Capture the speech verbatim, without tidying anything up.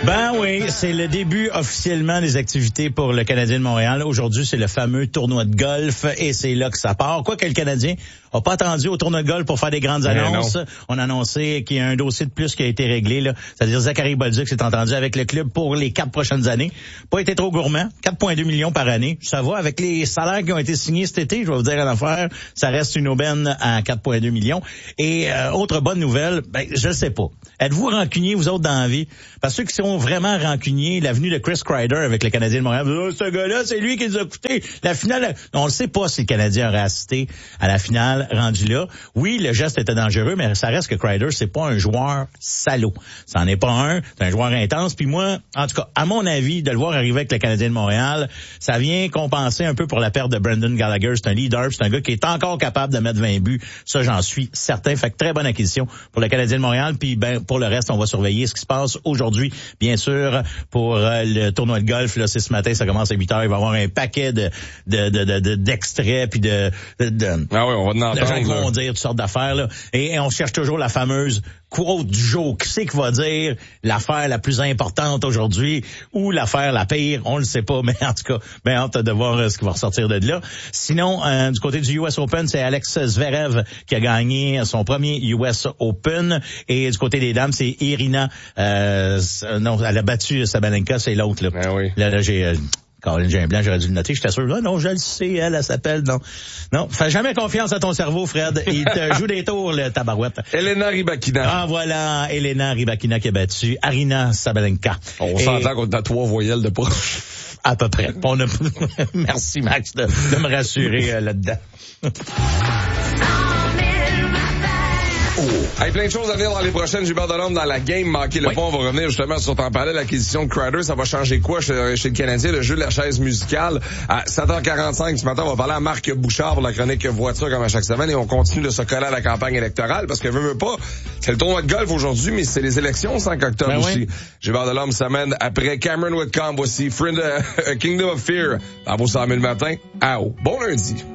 Ben oui, c'est le début officiellement des activités pour le Canadien de Montréal. Aujourd'hui, c'est le fameux tournoi de golf et c'est là que ça part. Quoi que le Canadien n'a pas attendu au tournoi de golf pour faire des grandes annonces. On a annoncé qu'il y a un dossier de plus qui a été réglé, là. C'est-à-dire Zachary Bolduc s'est entendu avec le club pour les quatre prochaines années. Pas été trop gourmand. quatre virgule deux millions par année. Ça va avec les salaires qui ont été signés cet été. Je vais vous dire à l'affaire, ça reste une aubaine à quatre virgule deux millions. Et euh, autre bonne nouvelle, ben je ne sais pas. Êtes-vous rancuniers, vous autres, dans la vie? Parce que ceux qui sont vraiment rancuniers, l'avenue de Chris Kreider avec le Canadien de Montréal, oh, ce gars-là, c'est lui qui nous a coûté la finale. On ne sait pas si le Canadien aurait assisté à la finale rendu là. Oui, le geste était dangereux, mais ça reste que Kreider, c'est pas un joueur salaud. Ça n'en est pas un, c'est un joueur intense. Puis moi, en tout cas, à mon avis, de le voir arriver avec le Canadien de Montréal, ça vient compenser un peu pour la perte de Brendan Gallagher. C'est un leader, c'est un gars qui est encore capable de mettre vingt buts. Ça, j'en suis certain. Fait que très bonne acquisition pour le Canadien de Montréal. Puis ben, pour le reste, on va surveiller ce qui se passe aujourd'hui. Bien sûr, pour euh, le tournoi de golf, là, c'est ce matin, ça commence à huit heures. Il va y avoir un paquet de, de, de, de, de d'extraits puis de, de, de, ah oui, on va en entendre, de gens qui vont dire toutes sortes d'affaires, là. Et, et on cherche toujours la fameuse quote du jour. Qui c'est qui va dire l'affaire la plus importante aujourd'hui ou l'affaire la pire? On le sait pas, mais en tout cas, ben hâte de voir euh, ce qui va ressortir de là. Sinon, euh, du côté du U S Open, c'est Alex Zverev qui a gagné son premier U S Open. Et du côté des dames, c'est Irina. Euh, non, elle a battu Sabalenka, c'est l'autre, là. Ben oui. Là, là, j'ai... Euh, Caroline, j'ai un blanc, j'aurais dû le noter. J'étais sûr, là, non, je le sais, elle, elle s'appelle, non. Non, fais jamais confiance à ton cerveau, Fred. Il te joue des tours, le tabarouette. Elena Rybakina. Ah, voilà, Elena Rybakina qui a battu Arina Sabalenka. On Et... s'entend qu'on a trois voyelles de pas. À peu près. On a... Merci, Max, de, de me rassurer euh, là-dedans. Oh. Hey, plein de choses à venir dans les prochaines Gilbert Delorme dans la game. Manquez le oui. point, on va revenir justement sur t'en parler, l'acquisition de Kreider. Ça va changer quoi chez, chez le Canadien, le jeu de la chaise musicale. À sept heures quarante-cinq ce matin, on va parler à Marc Bouchard pour la chronique voiture comme à chaque semaine et on continue de se coller à la campagne électorale parce que veut, veut pas, c'est le tournoi de golf aujourd'hui, mais c'est les élections cinq octobre ben aussi. Oui. Gilbert Delorme semaine après Cameron Whitcomb, voici Friend, uh, Kingdom of Fear. À vos cent mille matin. Ah, bon lundi.